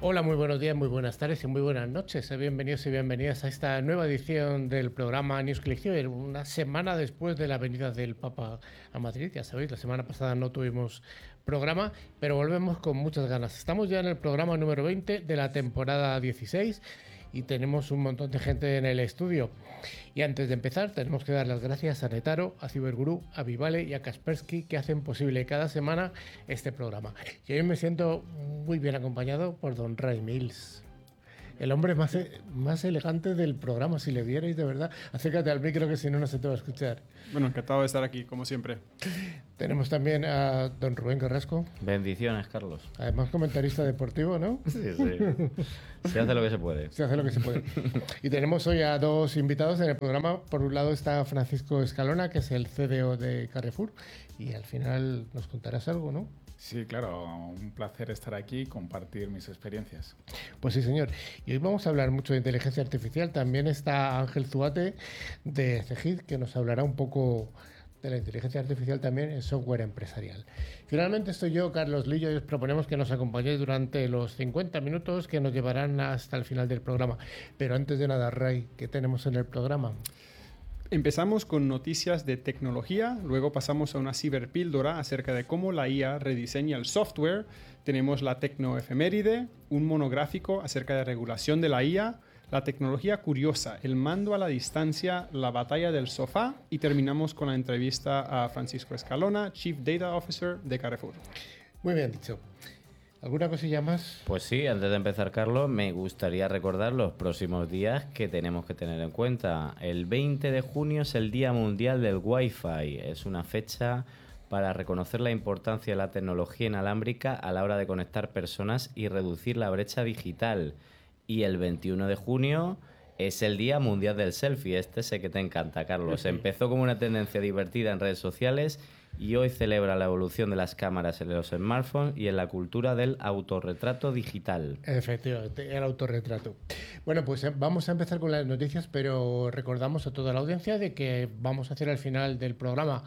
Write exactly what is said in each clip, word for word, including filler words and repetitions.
Hola, muy buenos días, muy buenas tardes y muy buenas noches. Bienvenidos y bienvenidas a esta nueva edición del programa News Click Here, una semana después de la venida del Papa a Madrid. Ya sabéis, la semana pasada no tuvimos programa, pero volvemos con muchas ganas. Estamos ya en el programa número veinte de la temporada dieciséis y tenemos un montón de gente en el estudio. Y antes de empezar, tenemos que dar las gracias a Netaro, a Cyberguru, a Vivale y a Kaspersky, que hacen posible cada semana este programa. Y hoy me siento muy bien acompañado por don Ray Mills, el hombre más, más elegante del programa. Si le vierais, de verdad, acércate al micro, que si no, no se te va a escuchar. Bueno, encantado de estar aquí, como siempre. Tenemos también a don Rubén Carrasco. Bendiciones, Carlos. Además, comentarista deportivo, ¿no? Sí, sí. Se hace lo que se puede. Se hace lo que se puede. Y tenemos hoy a dos invitados en el programa. Por un lado está Francisco Escalona, que es el C D O de Carrefour. Y al final nos contarás algo, ¿no? Sí, claro, un placer estar aquí y compartir mis experiencias. Pues sí, señor. Y hoy vamos a hablar mucho de inteligencia artificial. También está Ángel Zuate de Cegid, que nos hablará un poco de la inteligencia artificial también en software empresarial. Finalmente estoy yo, Carlos Lillo, y os proponemos que nos acompañéis durante los cincuenta minutos que nos llevarán hasta el final del programa. Pero antes de nada, Ray, ¿qué tenemos en el programa? Empezamos con noticias de tecnología, luego pasamos a una ciberpíldora acerca de cómo la I A rediseña el software, tenemos la tecnoefeméride, un monográfico acerca de regulación de la I A, la tecnología curiosa, el mando a la distancia, la batalla del sofá y terminamos con la entrevista a Francisco Escalona, Chief Data Officer de Carrefour. Muy bien dicho. ¿Alguna cosilla más? Pues sí, antes de empezar, Carlos, me gustaría recordar los próximos días que tenemos que tener en cuenta. El veinte de junio es el Día Mundial del Wi-Fi. Es una fecha para reconocer la importancia de la tecnología inalámbrica a la hora de conectar personas y reducir la brecha digital. Y el veintiuno de junio es el Día Mundial del Selfie. Este sé que te encanta, Carlos. Empezó como una tendencia divertida en redes sociales y hoy celebra la evolución de las cámaras en los smartphones y en la cultura del autorretrato digital. Efectivamente, el autorretrato. Bueno, pues vamos a empezar con las noticias, pero recordamos a toda la audiencia de que vamos a hacer al final del programa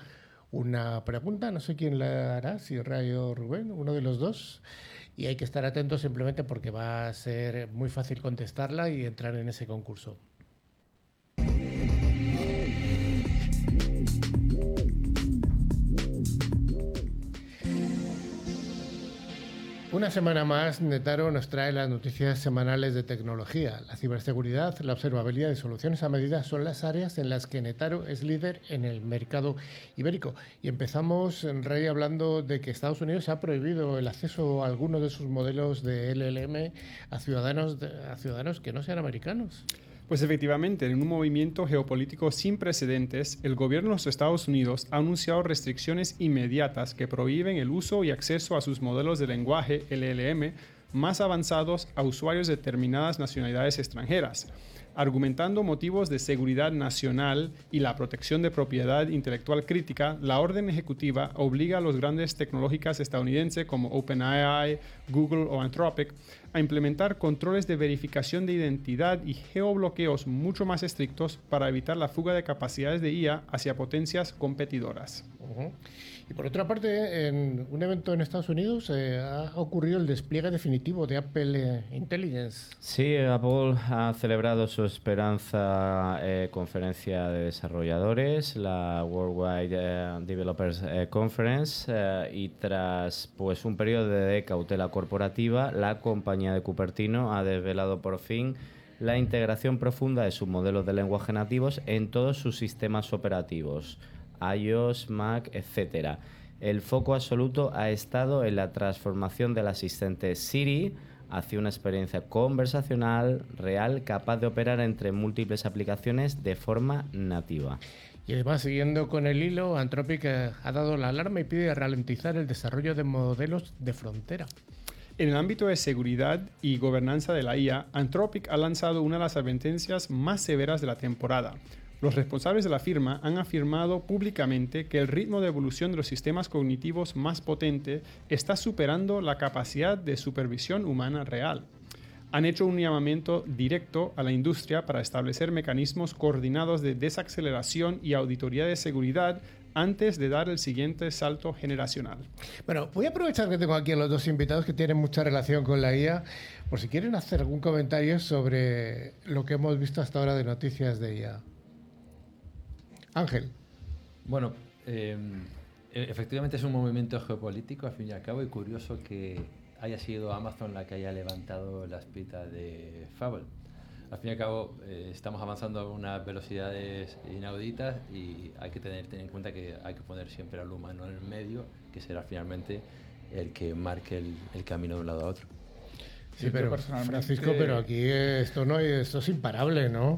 una pregunta. No sé quién la hará, si Ray o Rubén, uno de los dos. Y hay que estar atentos simplemente porque va a ser muy fácil contestarla y entrar en ese concurso. Una semana más, Netaro nos trae las noticias semanales de tecnología. La ciberseguridad, la observabilidad y soluciones a medida son las áreas en las que Netaro es líder en el mercado ibérico. Y empezamos, Rey, hablando de que Estados Unidos ha prohibido el acceso a algunos de sus modelos de L L M a ciudadanos, de, a ciudadanos que no sean americanos. Pues efectivamente, en un movimiento geopolítico sin precedentes, el gobierno de los Estados Unidos ha anunciado restricciones inmediatas que prohíben el uso y acceso a sus modelos de lenguaje L L M más avanzados a usuarios de determinadas nacionalidades extranjeras, argumentando motivos de seguridad nacional y la protección de propiedad intelectual crítica. La orden ejecutiva obliga a las grandes tecnológicas estadounidenses como OpenAI, Google o Anthropic a implementar controles de verificación de identidad y geobloqueos mucho más estrictos para evitar la fuga de capacidades de I A hacia potencias competidoras. Uh-huh. Y por otra parte, en un evento en Estados Unidos eh, ha ocurrido el despliegue definitivo de Apple eh, Intelligence. Sí, Apple ha celebrado su esperanza eh, conferencia de desarrolladores, la Worldwide eh, Developers eh, Conference, eh, y tras pues un periodo de cautela corporativa, la compañía de Cupertino ha desvelado por fin la integración profunda de sus modelos de lenguaje nativos en todos sus sistemas operativos, iOS, Mac, etcétera. El foco absoluto ha estado en la transformación del asistente Siri hacia una experiencia conversacional real capaz de operar entre múltiples aplicaciones de forma nativa. Y además, siguiendo con el hilo, Anthropic ha dado la alarma y pide ralentizar el desarrollo de modelos de frontera. En el ámbito de seguridad y gobernanza de la I A, Anthropic ha lanzado una de las advertencias más severas de la temporada. Los responsables de la firma han afirmado públicamente que el ritmo de evolución de los sistemas cognitivos más potente está superando la capacidad de supervisión humana real. Han hecho un llamamiento directo a la industria para establecer mecanismos coordinados de desaceleración y auditoría de seguridad antes de dar el siguiente salto generacional. Bueno, voy a aprovechar que tengo aquí a los dos invitados que tienen mucha relación con la I A, por si quieren hacer algún comentario sobre lo que hemos visto hasta ahora de noticias de I A. Ángel. Bueno, eh, efectivamente es un movimiento geopolítico, al fin y al cabo, y curioso que haya sido Amazon la que haya levantado la espita de Fable. Al fin y al cabo, eh, estamos avanzando a unas velocidades inauditas y hay que tener, tener en cuenta que hay que poner siempre al humano en el medio, que será finalmente el que marque el, el camino de un lado a otro. Sí, pero personalmente... Francisco, pero aquí esto no esto es imparable, ¿no?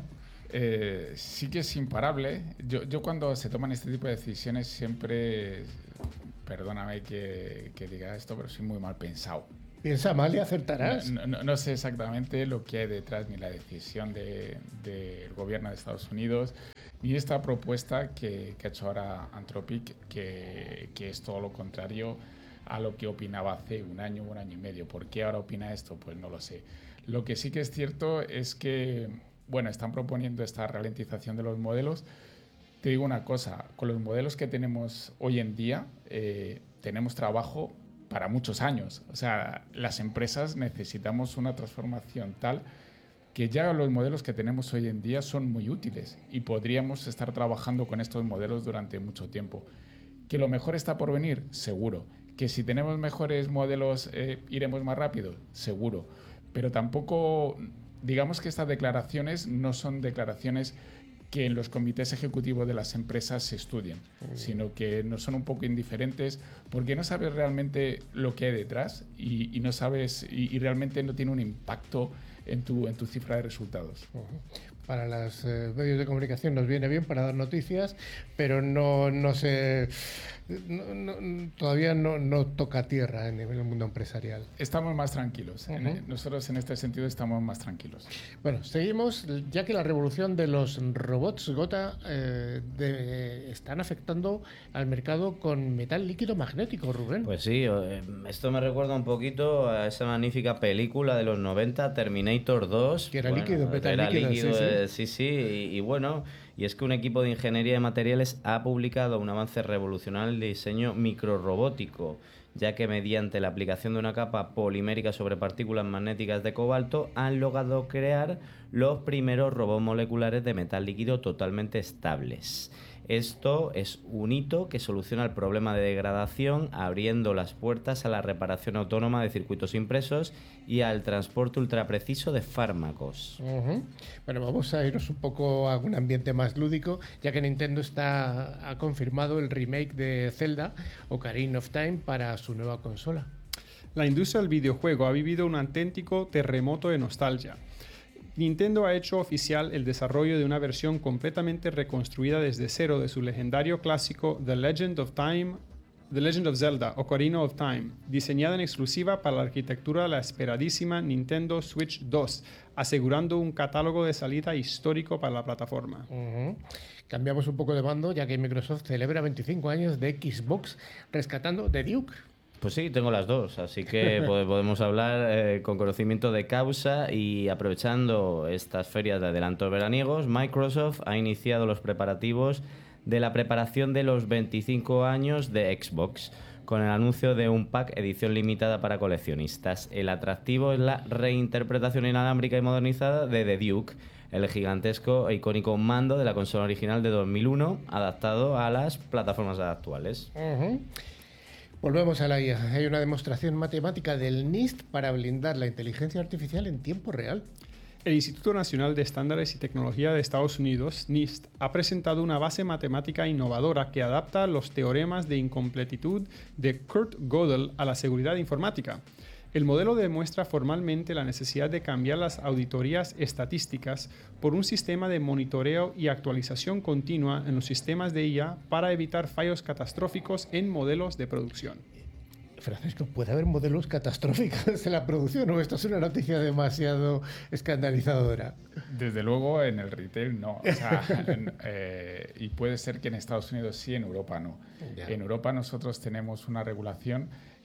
Eh, sí que es imparable. Yo, yo cuando se toman este tipo de decisiones siempre, perdóname que, que diga esto, pero soy muy mal pensado. Piensa mal y acertarás. No, no, no sé exactamente lo que hay detrás, ni la decisión del de, de gobierno de Estados Unidos, ni esta propuesta que, que ha hecho ahora Anthropic, que, que es todo lo contrario a lo que opinaba hace un año, un año y medio. ¿Por qué ahora opina esto? Pues no lo sé. Lo que sí que es cierto es que, bueno, están proponiendo esta ralentización de los modelos. Te digo una cosa, con los modelos que tenemos hoy en día, eh, tenemos trabajo para muchos años. O sea, las empresas necesitamos una transformación tal que ya los modelos que tenemos hoy en día son muy útiles y podríamos estar trabajando con estos modelos durante mucho tiempo. ¿Que lo mejor está por venir? Seguro. ¿Que si tenemos mejores modelos eh, iremos más rápido? Seguro. Pero tampoco, digamos que estas declaraciones no son declaraciones que en los comités ejecutivos de las empresas se estudian, mm. sino que no son un poco indiferentes porque no sabes realmente lo que hay detrás y, y no sabes y, y realmente no tiene un impacto en tu, en tu cifra de resultados. Uh-huh. Para los eh, medios de comunicación nos viene bien para dar noticias, pero no, no se, no, no, todavía no, no toca tierra en el mundo empresarial. Estamos más tranquilos. Uh-huh. en, nosotros en este sentido estamos más tranquilos. Bueno, seguimos, ya que la revolución de los robots Gota eh, de, están afectando al mercado con metal líquido magnético, Rubén. Pues sí, eh, esto me recuerda un poquito a esa magnífica película de los noventa, Terminator dos. Que era bueno, líquido, metal era líquido, líquido sí, sí. Eh, sí, sí, y, y bueno, y es que un equipo de ingeniería de materiales ha publicado un avance revolucionario en el diseño microrrobótico, ya que mediante la aplicación de una capa polimérica sobre partículas magnéticas de cobalto han logrado crear los primeros robots moleculares de metal líquido totalmente estables. Esto es un hito que soluciona el problema de degradación, abriendo las puertas a la reparación autónoma de circuitos impresos y al transporte ultrapreciso de fármacos. Uh-huh. Bueno, vamos a irnos un poco a un ambiente más lúdico, ya que Nintendo está, ha confirmado el remake de Zelda, Ocarina of Time, para su nueva consola. La industria del videojuego ha vivido un auténtico terremoto de nostalgia. Nintendo ha hecho oficial el desarrollo de una versión completamente reconstruida desde cero de su legendario clásico The Legend of Time, The Legend of Zelda, Ocarina of Time, diseñada en exclusiva para la arquitectura de la esperadísima Nintendo Switch dos, asegurando un catálogo de salida histórico para la plataforma. Uh-huh. Cambiamos un poco de bando, ya que Microsoft celebra veinticinco años de Xbox rescatando The Duke. Pues sí, tengo las dos, así que podemos hablar eh, con conocimiento de causa y aprovechando estas ferias de adelantos veraniegos, Microsoft ha iniciado los preparativos de la preparación de los veinticinco años de Xbox, con el anuncio de un pack edición limitada para coleccionistas. El atractivo es la reinterpretación inalámbrica y modernizada de The Duke, el gigantesco e icónico mando de la consola original de dos mil uno, adaptado a las plataformas actuales. Uh-huh. Volvemos a la I A. Hay una demostración matemática del NIST para blindar la inteligencia artificial en tiempo real. El Instituto Nacional de Estándares y Tecnología de Estados Unidos, NIST, ha presentado una base matemática innovadora que adapta los teoremas de incompletitud de Kurt Gödel a la seguridad informática. El modelo demuestra formalmente la necesidad de cambiar las auditorías estadísticas por un sistema de monitoreo y actualización continua en los sistemas de I A para evitar fallos catastróficos en modelos de producción. Francisco, ¿puede haber modelos catastróficos en la producción o esto es una noticia demasiado escandalizadora? Desde luego en el retail no. O sea, en, eh, y puede ser que en Estados Unidos sí, en Europa no. Ya. En Europa nosotros tenemos una regulación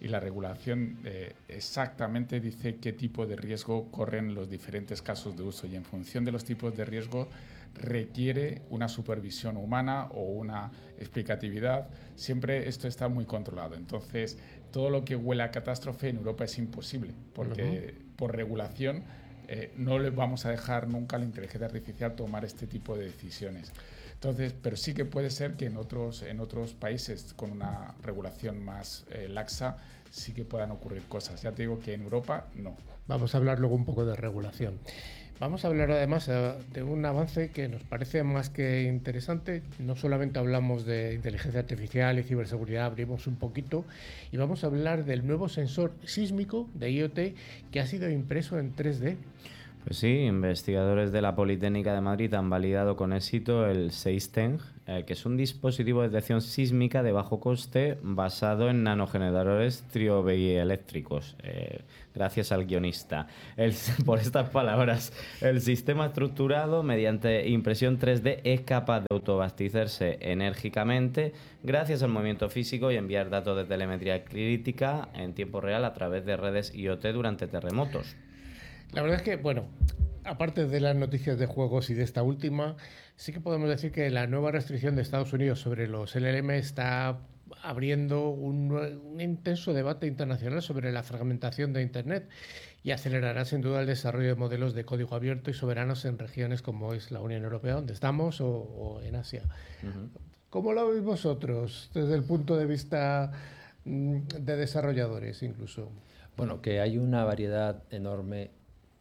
y la regulación eh, exactamente dice qué tipo de riesgo corren los diferentes casos de uso y en función de los tipos de riesgo requiere una supervisión humana o una explicatividad. Siempre esto está muy controlado. Entonces, todo lo que huele a catástrofe en Europa es imposible, porque uh-huh. por regulación eh, no le vamos a dejar nunca a la inteligencia artificial tomar este tipo de decisiones. Entonces, pero sí que puede ser que en otros, en otros países con una regulación más eh, laxa sí que puedan ocurrir cosas. Ya te digo que en Europa no. Vamos a hablar luego un poco de regulación. Vamos a hablar además de un avance que nos parece más que interesante. No solamente hablamos de inteligencia artificial y ciberseguridad, abrimos un poquito y vamos a hablar del nuevo sensor sísmico de I O T que ha sido impreso en tres D. Pues sí, investigadores de la Politécnica de Madrid han validado con éxito el SeisTeng, eh, que es un dispositivo de detección sísmica de bajo coste basado en nanogeneradores triobieléctricos. Eh, gracias al guionista. El, por estas palabras, el sistema estructurado mediante impresión tres D es capaz de autoabastecerse enérgicamente gracias al movimiento físico y enviar datos de telemetría crítica en tiempo real a través de redes I O T durante terremotos. La verdad es que, bueno, aparte de las noticias de juegos y de esta última, sí que podemos decir que la nueva restricción de Estados Unidos sobre los L L M está abriendo un, un intenso debate internacional sobre la fragmentación de Internet y acelerará sin duda el desarrollo de modelos de código abierto y soberanos en regiones como es la Unión Europea, donde estamos, o, o en Asia. Uh-huh. ¿Cómo lo veis vosotros desde el punto de vista de desarrolladores incluso? Bueno, que hay una variedad enorme.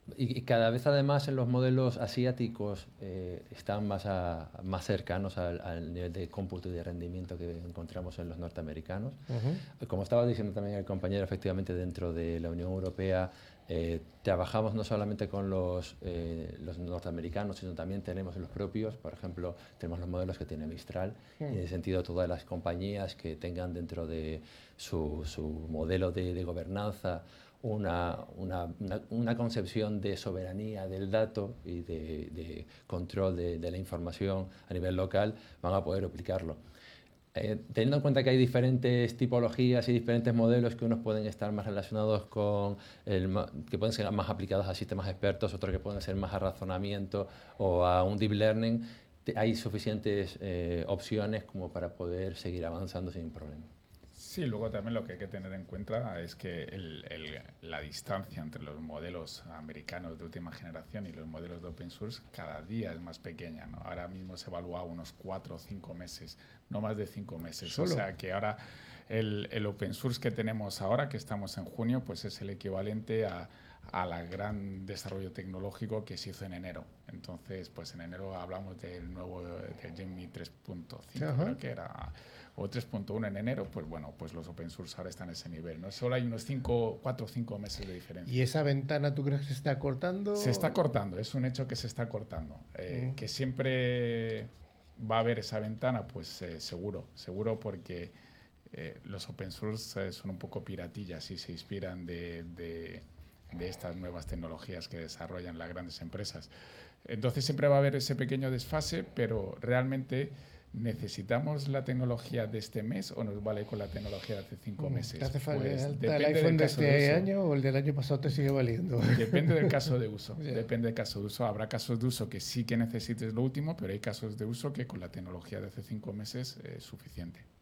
Y cada vez además en los modelos asiáticos eh, están más, a, más cercanos al, al nivel de cómputo y de rendimiento que encontramos en los norteamericanos. Uh-huh. Como estaba diciendo también el compañero, efectivamente dentro de la Unión Europea eh, trabajamos no solamente con los, eh, los norteamericanos, sino también tenemos los propios. Por ejemplo, tenemos los modelos que tiene Mistral, uh-huh. y en ese sentido todas las compañías que tengan dentro de su, su modelo de, de gobernanza Una, una, una, una concepción de soberanía del dato y de, de control de, de la información a nivel local, van a poder aplicarlo. Eh, teniendo en cuenta que hay diferentes tipologías y diferentes modelos, que unos pueden estar más relacionados con, el, que pueden ser más aplicados a sistemas expertos, otros que pueden ser más a razonamiento o a un deep learning, hay suficientes eh, opciones como para poder seguir avanzando sin problema. Sí, luego también lo que hay que tener en cuenta es que el, el, la distancia entre los modelos americanos de última generación y los modelos de open source cada día es más pequeña, ¿no? Ahora mismo se evalúa unos cuatro o cinco meses, no más de cinco meses. ¿Solo? O sea que ahora el, el open source que tenemos ahora, que estamos en junio, pues es el equivalente a, a la gran desarrollo tecnológico que se hizo en enero. Entonces, pues en enero hablamos del nuevo del Gemini tres punto cinco, creo que era, o tres punto uno en enero, pues bueno, pues los open source ahora están a ese nivel, ¿no? Solo hay unos cuatro o cinco meses de diferencia. ¿Y esa ventana tú crees que se está cortando? Se está cortando, es un hecho que se está cortando. Eh, mm. Que siempre va a haber esa ventana, pues eh, seguro, seguro porque eh, los open source eh, son un poco piratillas y se inspiran de, de, de estas nuevas tecnologías que desarrollan las grandes empresas. Entonces siempre va a haber ese pequeño desfase, pero realmente ¿necesitamos la tecnología de este mes o nos vale con la tecnología de hace cinco meses? ¿Te hace falta pues, el iPhone de este de año o el del año pasado te sigue valiendo? Depende del caso de uso. Yeah. Depende del caso de uso. Habrá casos de uso que sí que necesites lo último, pero hay casos de uso que con la tecnología de hace cinco meses es suficiente.